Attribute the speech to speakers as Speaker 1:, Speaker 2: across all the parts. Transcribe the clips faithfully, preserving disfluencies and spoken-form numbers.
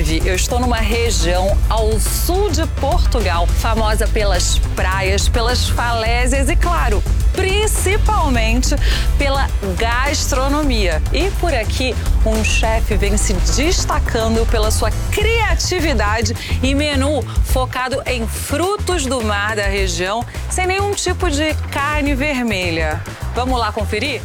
Speaker 1: Algarve. Eu estou numa região ao sul de Portugal, famosa pelas praias, pelas falésias e, claro, principalmente pela gastronomia. E por aqui, um chefe vem se destacando pela sua criatividade e menu focado em frutos do mar da região, sem nenhum tipo de carne vermelha. Vamos lá conferir?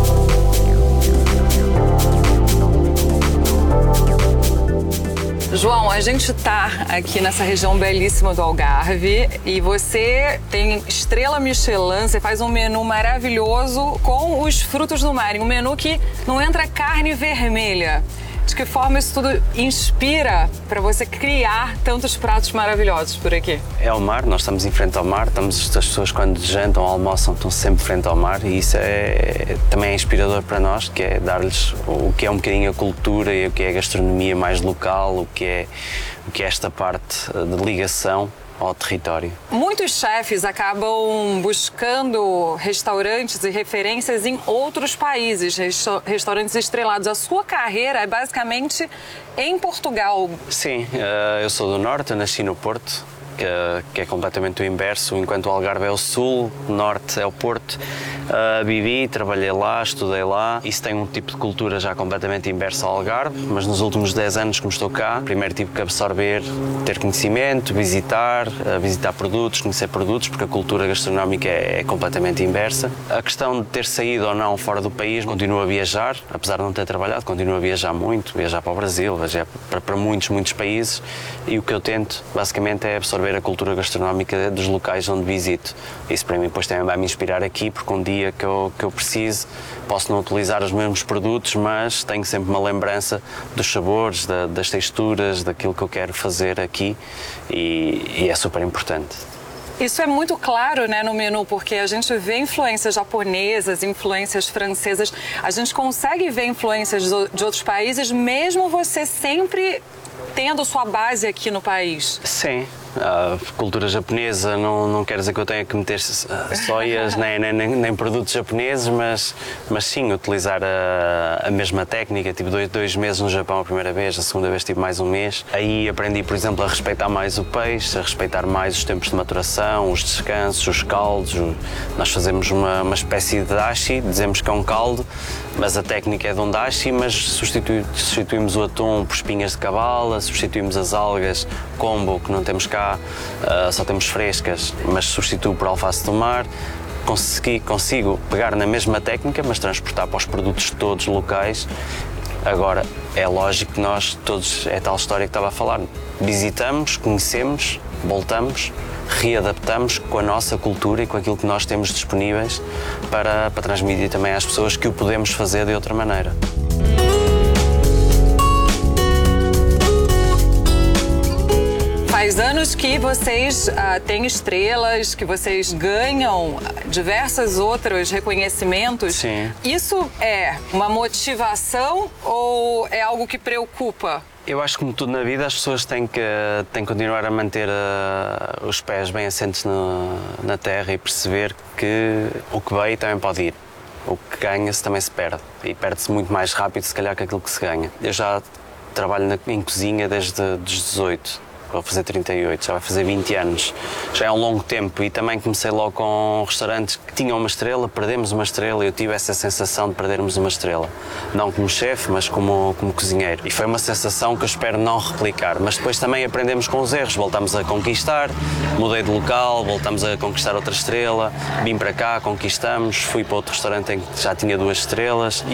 Speaker 1: João, a gente tá aqui nessa região belíssima do Algarve e você tem estrela Michelin, você faz um menu maravilhoso com os frutos do mar, um menu que não entra carne vermelha. De que forma isso tudo inspira para você criar tantos pratos maravilhosos por aqui?
Speaker 2: É o mar, nós estamos em frente ao mar, estamos, as pessoas quando jantam ou almoçam estão sempre frente ao mar e isso é, também é inspirador para nós, que é dar-lhes o que é um bocadinho a cultura e o que é a gastronomia mais local, o que é, o que é esta parte de ligação ao território.
Speaker 1: Muitos chefes acabam buscando restaurantes e referências em outros países, restaurantes estrelados. A sua carreira é basicamente em Portugal.
Speaker 2: Sim, eu sou do Norte, eu nasci no Porto, que é completamente o inverso, enquanto o Algarve é o Sul, o Norte é o Porto. Uh, vivi, trabalhei lá, estudei lá. Isso tem um tipo de cultura já completamente inverso ao Algarve, mas nos últimos dez anos que estou cá, primeiro tive que absorver, ter conhecimento, visitar, uh, visitar produtos, conhecer produtos, porque a cultura gastronómica é, é completamente inversa. A questão de ter saído ou não fora do país, continuo a viajar, apesar de não ter trabalhado, continuo a viajar muito, viajar para o Brasil, viajar para, para muitos, muitos países, e o que eu tento, basicamente, é absorver a cultura gastronómica dos locais onde visito. Isso para mim depois também vai me inspirar aqui, porque um dia que eu, que eu preciso, posso não utilizar os mesmos produtos, mas tenho sempre uma lembrança dos sabores, da, das texturas, daquilo que eu quero fazer aqui e, e é super importante.
Speaker 1: Isso é muito claro, né, no menu, porque a gente vê influências japonesas, influências francesas, a gente consegue ver influências de outros países, mesmo você sempre tendo sua base aqui no país.
Speaker 2: Sim. A cultura japonesa não, não quer dizer que eu tenha que meter soias nem, nem, nem produtos japoneses, mas, mas sim utilizar a, a mesma técnica. Tive dois, dois meses no Japão a primeira vez, a segunda vez tive mais um mês. Aí aprendi, por exemplo, a respeitar mais o peixe, a respeitar mais os tempos de maturação, os descansos, os caldos. Nós fazemos uma, uma espécie de dashi, dizemos que é um caldo, mas a técnica é de um dashi, mas substitui, substituímos o atum por espinhas de cabala, substituímos as algas combo, que não temos cá, Uh, só temos frescas, mas substituo por alface do mar. Consegui, consigo pegar na mesma técnica, mas transportar para os produtos todos locais. Agora, é lógico que nós todos, é tal história que estava a falar, visitamos, conhecemos, voltamos, readaptamos com a nossa cultura e com aquilo que nós temos disponíveis para, para transmitir também às pessoas que o podemos fazer de outra maneira.
Speaker 1: Faz anos que vocês uh, têm estrelas, que vocês ganham diversos outros reconhecimentos.
Speaker 2: Sim.
Speaker 1: Isso é uma motivação ou é algo que preocupa?
Speaker 2: Eu acho que, como tudo na vida, as pessoas têm que, têm que continuar a manter uh, os pés bem assentes no, na terra e perceber que o que veio também pode ir. O que ganha-se também se perde. E perde-se muito mais rápido, se calhar, que aquilo que se ganha. Eu já trabalho na, em cozinha desde os dezoito. Vou fazer trinta e oito, já vai fazer vinte anos. Já é um longo tempo e também comecei logo com restaurantes que tinham uma estrela, perdemos uma estrela e eu tive essa sensação de perdermos uma estrela. Não como chefe, mas como, como cozinheiro. E foi uma sensação que eu espero não replicar. Mas depois também aprendemos com os erros, voltamos a conquistar, mudei de local, voltamos a conquistar outra estrela, vim para cá, conquistamos, fui para outro restaurante em que já tinha duas estrelas